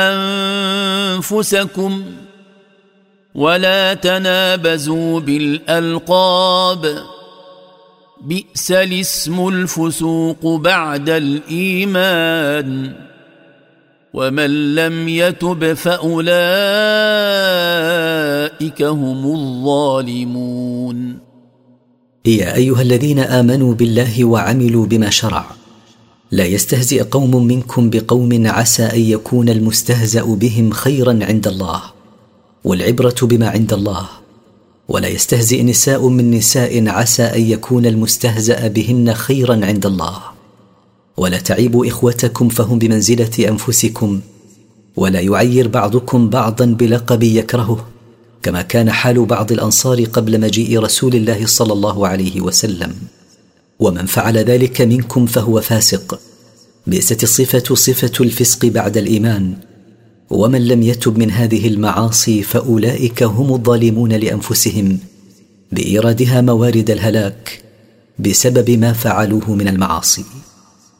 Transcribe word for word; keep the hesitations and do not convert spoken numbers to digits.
أنفسكم ولا تنابزوا بالألقاب بئس الاسم الفسوق بعد الإيمان ومن لم يتب فأولئك هم الظالمون. يا أيها الذين آمنوا بالله وعملوا بما شرع، لا يستهزئ قوم منكم بقوم عسى أن يكون المستهزأ بهم خيرا عند الله، والعبرة بما عند الله. ولا يستهزئ نساء من نساء عسى أن يكون المستهزأ بهن خيرا عند الله. ولا تعيبوا إخوتكم فهم بمنزلة أنفسكم، ولا يعير بعضكم بعضا بلقب يكرهه، كما كان حال بعض الأنصار قبل مجيء رسول الله صلى الله عليه وسلم. ومن فعل ذلك منكم فهو فاسق. بئست الصفة صفة الفسق بعد الإيمان. ومن لم يتب من هذه المعاصي فأولئك هم الظالمون لأنفسهم بإيرادها موارد الهلاك بسبب ما فعلوه من المعاصي.